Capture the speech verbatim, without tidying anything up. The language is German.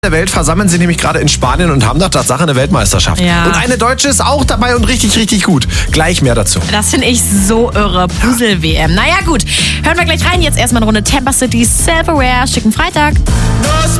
der Welt versammeln sich nämlich gerade in Spanien und haben da Tatsache eine Weltmeisterschaft. Ja. Und eine Deutsche ist auch dabei und richtig, richtig gut. Gleich mehr dazu. Das finde ich so irre. Puzzle-W M. Naja, gut. Hören wir gleich rein. Jetzt erstmal eine Runde Tampa City Self-Aware. Schicken Freitag.